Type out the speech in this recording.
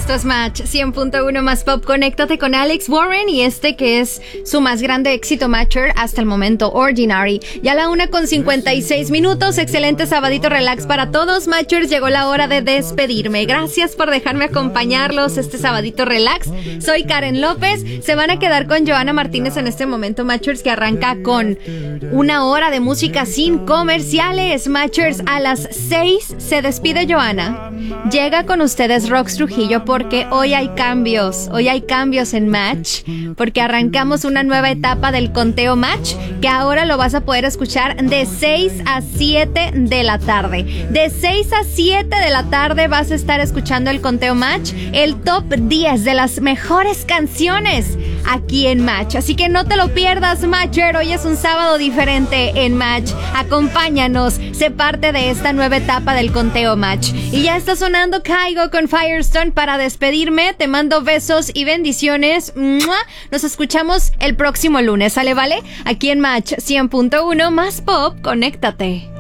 Esto es Match 100.1 más pop. Conéctate con Alex Warren y que es su más grande éxito Matcher hasta el momento, Ordinary. Ya a la 1:56. Excelente sabadito relax para todos, Matchers. Llegó la hora de despedirme. Gracias por dejarme acompañarlos este sabadito relax. Soy Karen López. Se van a quedar con Johanna Martínez en este momento, Matchers, que arranca con una hora de música sin comerciales. Matchers, a las 6 se despide Johanna. Llega con ustedes Rox Trujillo porque hoy hay cambios en Match, porque arrancamos una nueva etapa del conteo Match, que ahora lo vas a poder escuchar de 6 a 7 de la tarde. De 6 a 7 de la tarde vas a estar escuchando el conteo Match, el top 10 de las mejores canciones aquí en Match. Así que no te lo pierdas, Matcher. Hoy es un sábado diferente en Match. Acompáñanos, sé parte de esta nueva etapa del conteo Match. Y ya está sonando Kygo con Firestone para despedirme. Te mando besos y bendiciones. ¡Mua! Nos escuchamos el próximo lunes, ¿sale, vale? Aquí en Match 100.1 más pop, conéctate.